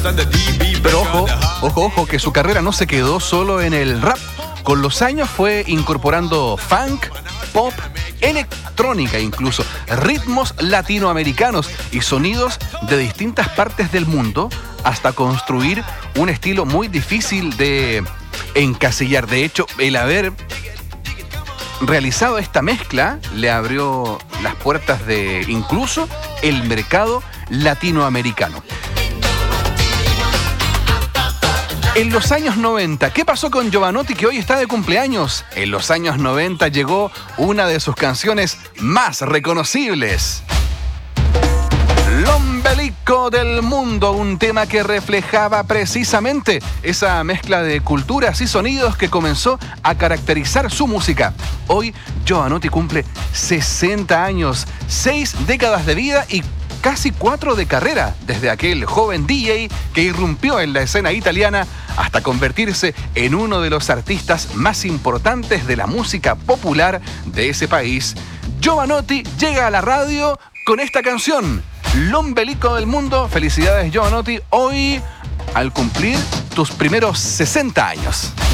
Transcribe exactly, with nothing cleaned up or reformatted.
Pero ojo, ojo, ojo, que su carrera no se quedó solo en el rap. Con los años fue incorporando funk, pop, electrónica incluso, ritmos latinoamericanos y sonidos de distintas partes del mundo hasta construir un estilo muy difícil de encasillar. De hecho, el haber realizado esta mezcla le abrió las puertas de incluso el mercado latinoamericano. En los años noventa, ¿qué pasó con Jovanotti, que hoy está de cumpleaños? En los años noventa llegó una de sus canciones más reconocibles. L'Ombelico del Mundo, un tema que reflejaba precisamente esa mezcla de culturas y sonidos que comenzó a caracterizar su música. Hoy Jovanotti cumple sesenta años, seis décadas de vida y casi cuatro de carrera, desde aquel joven D J que irrumpió en la escena italiana hasta convertirse en uno de los artistas más importantes de la música popular de ese país. Jovanotti llega a la radio con esta canción, L'Ombelico del Mundo. Felicidades, Jovanotti, hoy al cumplir tus primeros sesenta años.